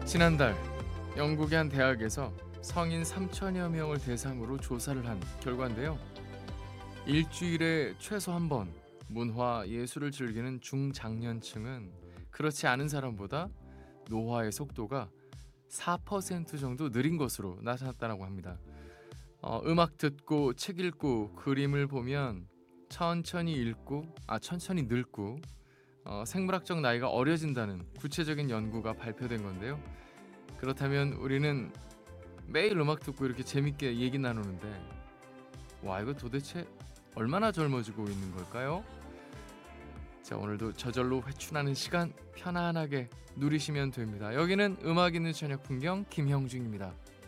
지난달 영국의 한 대학에서 성인 3천여 명을 대상으로 조사를 한 결과인데요. 일주일에 최소 한 번 문화 예술을 즐기는 중장년층은 그렇지 않은 사람보다 노화의 속도가 4% 정도 느린 것으로 나타났다고 합니다. 음악 듣고 책 읽고 그림을 보면 천천히 늙고 생물학적 나이가 어려진다는 구체적인 연구가 발표된 건데요. 그렇다면 우리는 매일 음악 듣고 이렇게 재밌게 얘기 나누는데 와 이거 도대체 얼마나 젊어지고 있는 걸까요? 자, 오늘도 저절로 회춘하는 시간 편안하게 누리시면 됩니다. 여기는 음악 있는 저녁 풍경 김형중입니다.